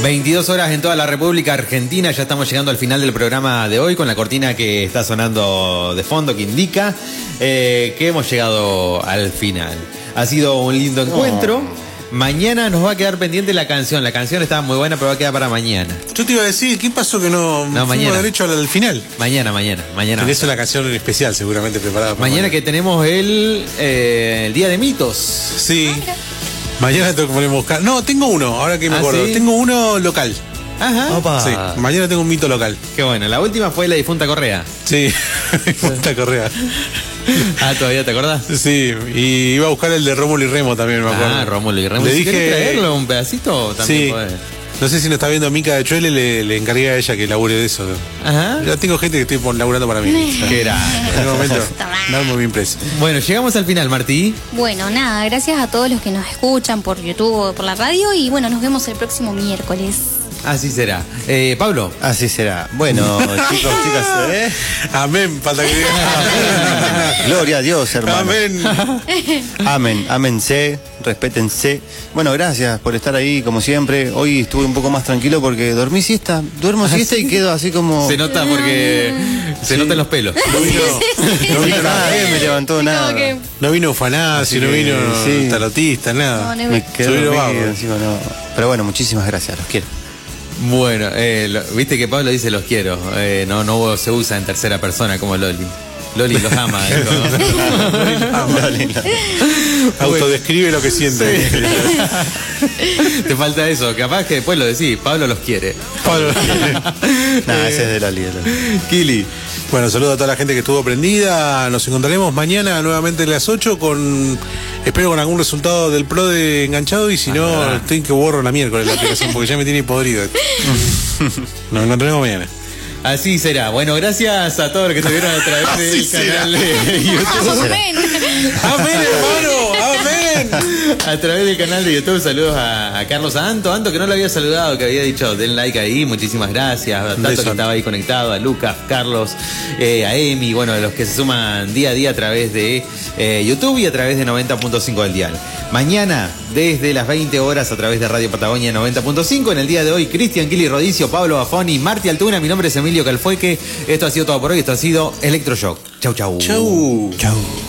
22 horas en toda la República Argentina. Ya estamos llegando al final del programa de hoy con la cortina que está sonando de fondo que indica que hemos llegado al final. Ha sido un lindo encuentro. Mañana nos va a quedar pendiente la canción. La canción estaba muy buena, pero va a quedar para mañana. Yo te iba a decir, ¿qué pasó que no mañana. derecho al final? Mañana. Tenés una canción especial seguramente preparada. Mañana que tenemos el Día de Mitos. Sí. Mañana tengo que ponerme a buscar. No, tengo uno, ahora que me acuerdo. ¿Sí? Tengo uno local. Ajá. Opa. Sí, mañana tengo un mito local. Qué bueno. La última fue la difunta Correa. Sí, difunta Correa. Ah, ¿todavía te acordás? Sí, y iba a buscar el de Rómulo y Remo también, me acuerdo. Ah, Rómulo y Remo. Le Si dije querés traerlo un pedacito, también sí. podés. No sé si nos está viendo Mica de Chuele, le encargué a ella que labure de eso. Ajá. Ya tengo gente que estoy laburando para mí. Qué grande. En el momento, no muy bien preso. Bueno, llegamos al final, Martí. Bueno, nada, gracias a todos los que nos escuchan por YouTube o por la radio y bueno, nos vemos el próximo miércoles. Así será. Pablo. Así será. Bueno, chicos, chicas, Amén, falta que diga. Gloria a Dios, hermano. Amén. Amén, ámense, respétense. Bueno, gracias por estar ahí, como siempre. Hoy estuve un poco más tranquilo porque duermo siesta y quedo así como... Se nota porque se notan los pelos. No vino nadie me levantó nada. No vino Fanasio, no vino tarotista, nada. No, Me quedo Subilo dormido, vago. encima no. Pero bueno, muchísimas gracias, los quiero. Bueno, viste que Pablo dice los quiero. No se usa en tercera persona como Loli. Loli los ama. Autodescribe lo que siente. Te falta eso. Capaz que después lo decís. Pablo los quiere. Pablo. Nada, ese es de Loli. Kili. Bueno, saludo a toda la gente que estuvo prendida. Nos encontraremos mañana nuevamente a las 8 espero con algún resultado del pro de enganchado y si no, estoy que borro la miércoles la aplicación porque ya me tiene podrido. Nos encontraremos mañana. Así será. Bueno, gracias a todos los que estuvieron a través del canal de YouTube. Amén. Amén, hermano. Amén. A través del canal de YouTube, saludos a Carlos Anto, que no lo había saludado, que había dicho den like ahí, muchísimas gracias, a Tato que estaba ahí conectado, a Lucas, Carlos, a Emi, bueno, a los que se suman día a día a través de YouTube y a través de 90.5 del dial. Mañana, desde las 20 horas, a través de Radio Patagonia 90.5, en el día de hoy, Cristian Kili Rodicio, Pablo Bafoni, Marti Altuna, mi nombre es Emilio Calfueque, esto ha sido todo por hoy, esto ha sido Electroshock. Chau, chau. Chau. Chau.